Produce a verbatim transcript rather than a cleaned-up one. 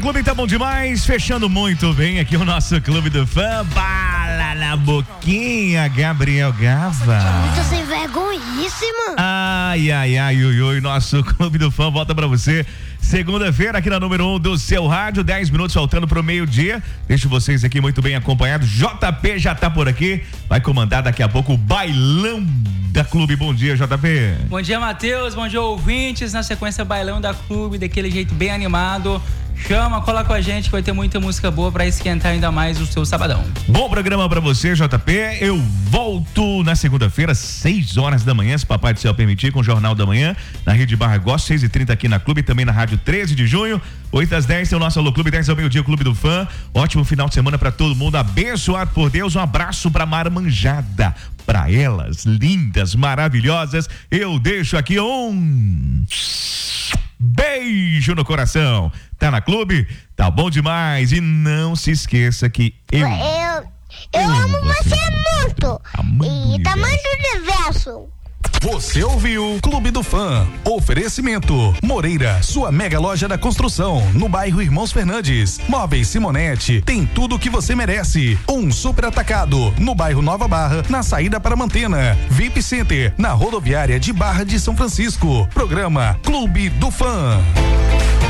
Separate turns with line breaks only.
Clube tá bom demais, fechando muito bem aqui o nosso Clube do Fã. Bala na boquinha, Gabriel Gava.
Muito sem vergonhíssima.
Ai, ai, ai, ui, ui, nosso Clube do Fã volta pra você segunda-feira aqui na número um do seu rádio, dez minutos faltando pro meio-dia. Deixo vocês aqui muito bem acompanhados. J P já tá por aqui, vai comandar daqui a pouco o bailão da Clube. Bom dia, J P.
Bom dia, Matheus, bom dia, ouvintes. Na sequência, bailão da Clube, daquele jeito bem animado. Chama, cola com a gente que vai ter muita música boa pra esquentar ainda mais o seu sabadão.
Bom programa pra você, J P. Eu volto na segunda-feira, seis horas da manhã, se papai do céu permitir, com o Jornal da Manhã, na Rede Barra Gosto, seis e trinta aqui na Clube, também na Rádio treze de junho, oito às dez tem o nosso Alô Clube, dez ao meio-dia, Clube do Fã. Ótimo final de semana pra todo mundo, abençoado por Deus. Um abraço pra Marmanjada, pra elas, lindas, maravilhosas. Eu deixo aqui um beijo no coração. Tá na Clube? Tá bom demais. E não se esqueça que eu...
Eu, eu, eu amo você, você muito. E tamanho do universo.
Você ouviu Clube do Fã. Oferecimento Moreira, sua mega loja da construção, no bairro Irmãos Fernandes. Móveis Simonete, tem tudo o que você merece. Um super atacado, no bairro Nova Barra, na saída para Mantena. V I P Center, na rodoviária de Barra de São Francisco. Programa Clube do Fã.